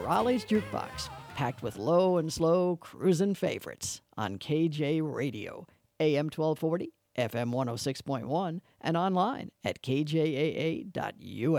Raleigh's Jukebox, packed with low and slow cruisin' favorites on KJ Radio, AM 1240, FM 106.1, and online at kjaa.us.